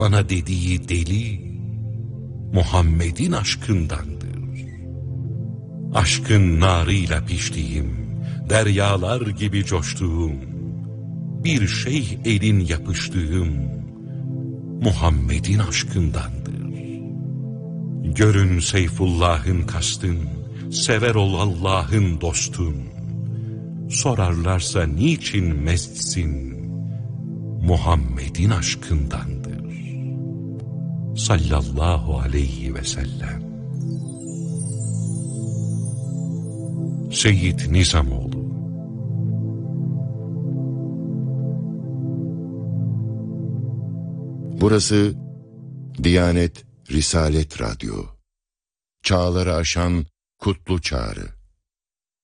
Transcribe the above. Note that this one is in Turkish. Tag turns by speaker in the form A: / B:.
A: Bana dediği deli, Muhammed'in aşkındandır. Aşkın narıyla piştiğim, deryalar gibi coştuğum, bir şeyh elin yapıştığım, Muhammed'in aşkındandır. Görün Seyfullah'ın kastın, sever ol Allah'ın dostun. Sorarlarsa niçin mestsin, Muhammed'in aşkındandır. Sallallahu aleyhi ve sellem. Seyyid Nizamoğlu.
B: Burası Diyanet Risalet Radyo. Çağları aşan kutlu çağrı.